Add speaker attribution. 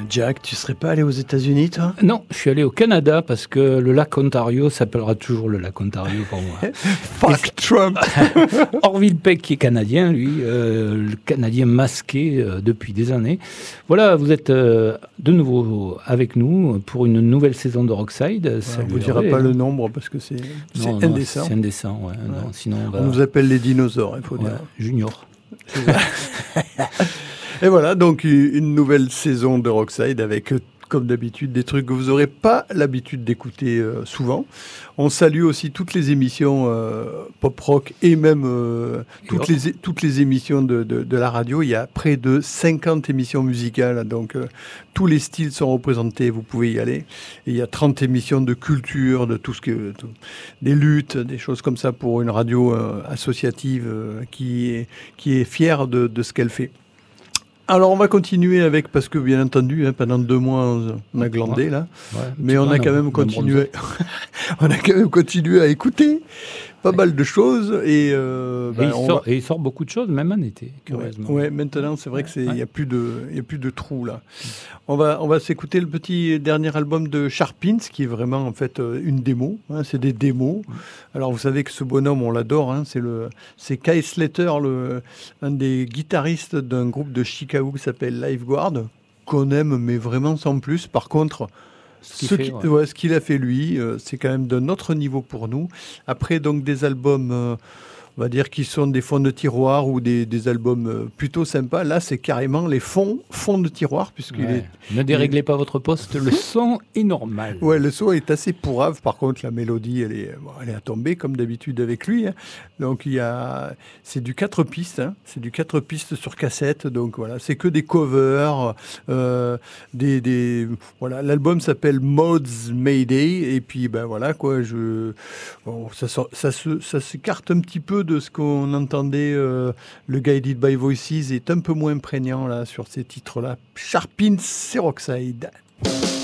Speaker 1: Jack, tu serais pas allé aux États-Unis, toi ?
Speaker 2: Non, je suis allé au Canada parce que le lac Ontario s'appellera toujours le lac Ontario pour moi.
Speaker 1: Fuck Trump.
Speaker 2: Orville Peck qui est canadien, lui, le Canadien masqué depuis des années. Voilà, vous êtes de nouveau avec nous pour une nouvelle saison de Rockside.
Speaker 1: On ne vous dira pas le nombre parce que c'est indécent.
Speaker 2: C'est indécent, ouais.
Speaker 1: Ouais.
Speaker 2: Non, sinon
Speaker 1: on nous appelle les dinosaures, il faut dire.
Speaker 2: Junior.
Speaker 1: Et voilà, donc une nouvelle saison de Rockside avec, comme d'habitude, des trucs que vous n'aurez pas l'habitude d'écouter souvent. On salue aussi toutes les émissions pop-rock et même toutes les émissions de la radio. Il y a près de 50 émissions musicales, donc tous les styles sont représentés, vous pouvez y aller. Et il y a 30 émissions de culture, de des luttes, des choses comme ça pour une radio associative qui est fière de ce qu'elle fait. Alors, on va continuer avec, parce que bien entendu, pendant 2 mois, on a glandé, là. Ouais, mais on a quand même continué. On a quand même continué à écouter pas mal de choses. Et
Speaker 2: il sort beaucoup de choses, même en été, curieusement.
Speaker 1: Ouais, maintenant, c'est vrai qu'il n'y a plus de trous, là. On va s'écouter le petit dernier album de Sharpins, qui est vraiment, en fait, une démo. Hein, c'est des démos. Alors, vous savez que ce bonhomme, on l'adore. Hein, c'est Kai Slater, un des guitaristes d'un groupe de Chicago qui s'appelle Lifeguard, qu'on aime, mais vraiment sans plus. Par contre, ce qu'il a fait lui, c'est quand même d'un autre niveau pour nous. Après, donc, des albums, on va dire, qui sont des fonds de tiroir ou des albums plutôt sympas. Là, c'est carrément les fonds de tiroir.
Speaker 2: Ne déréglez pas votre poste, le son est normal.
Speaker 1: Ouais, le son est assez pourrave. Par contre, la mélodie, elle est à tomber, comme d'habitude avec lui. Hein. Donc, c'est du 4 pistes. Hein. C'est du 4 pistes sur cassette. Donc, voilà, c'est que des covers. Voilà, l'album s'appelle Mods Mayday. Et puis, ben voilà, quoi. Ça s'écarte un petit peu de ce qu'on entendait. Le Guided by Voices est un peu moins prégnant là, sur ces titres-là. Sharpins, c'est Rockside.